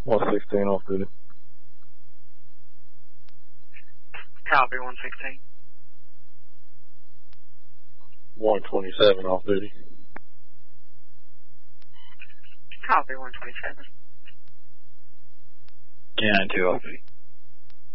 116 off duty. Copy, 116. 127 off duty. Copy, 127. Yeah, 2 off duty.